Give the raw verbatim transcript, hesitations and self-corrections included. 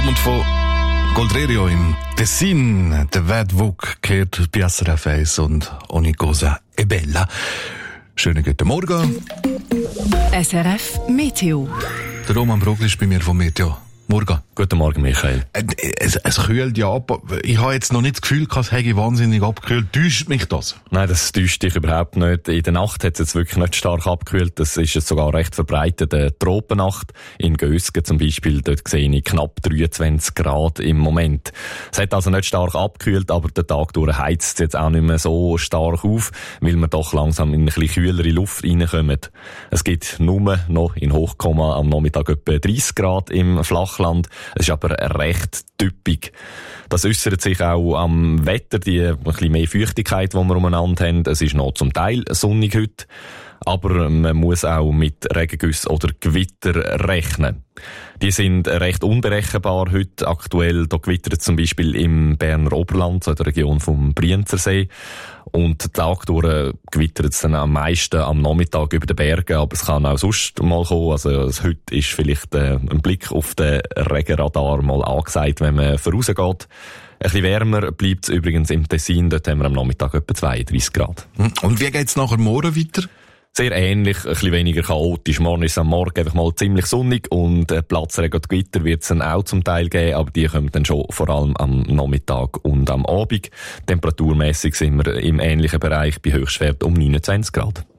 Kommend von Goldrerio im Tessin, der Wedwuk kehrt bei S R F eins und ogni cosa è bella. Schönen guten Morgen. S R F Meteo. Der Roman Brogli ist bei mir vom Meteo. Morgen. Guten Morgen, Michael. Es, es kühlt ja ab. Ich habe jetzt noch nicht das Gefühl, es hätte wahnsinnig abgekühlt. Täuscht mich das? Nein, das täuscht dich überhaupt nicht. In der Nacht hat es jetzt wirklich nicht stark abgekühlt. Das ist jetzt sogar recht verbreitet. Eine Tropennacht in Gösgen zum Beispiel. Dort sehe ich knapp dreiundzwanzig Grad im Moment. Es hat also nicht stark abgekühlt, aber der Tag durch heizt es jetzt auch nicht mehr so stark auf, weil wir doch langsam in eine bisschen kühlere Luft reinkommen. Es gibt nur noch in Hochkomma am Nachmittag etwa dreißig Grad im Flachland. Es ist aber recht typisch. Das äußert sich auch am Wetter, die ein bisschen mehr Feuchtigkeit, die wir umeinander haben. Es ist noch zum Teil sonnig heute, aber man muss auch mit Regengüssen oder Gewitter rechnen. Die sind recht unberechenbar heute aktuell. Da gewittert zum Beispiel im Berner Oberland, so in der Region vom Brienzersee. Und den Tag durch gewittert es dann am meisten am Nachmittag über den Bergen, aber es kann auch sonst mal kommen. Also heute ist vielleicht äh, ein Blick auf den Regenradar mal angesagt, wenn man vorausgeht. Ein bisschen wärmer bleibt es übrigens im Tessin, dort haben wir am Nachmittag etwa zweiunddreißig Grad. Und wie geht es nachher morgen weiter? Sehr ähnlich, ein bisschen weniger chaotisch. Morgen ist es am Morgen einfach mal ziemlich sonnig und äh, Platzregen und Gewitter wird es dann auch zum Teil geben, aber die kommen dann schon vor allem am Nachmittag und am Abend. Temperaturmässig sind wir im ähnlichen Bereich bei Höchstwert um neunundzwanzig Grad.